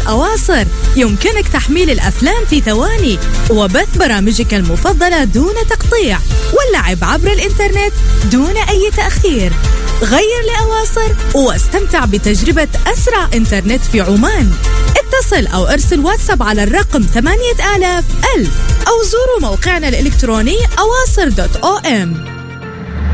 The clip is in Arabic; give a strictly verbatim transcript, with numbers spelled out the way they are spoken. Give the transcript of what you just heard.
أواصر. يمكنك تحميل الأفلام في ثواني وبث برامجك المفضلة دون تقطيع واللعب عبر الإنترنت دون أي تأخير. غير لأواصر واستمتع بتجربة أسرع إنترنت في عمان. اتصل أو ارسل واتساب على الرقم ثمانية آلاف ألف أو زوروا موقعنا الإلكتروني أواصر دوت أو إم.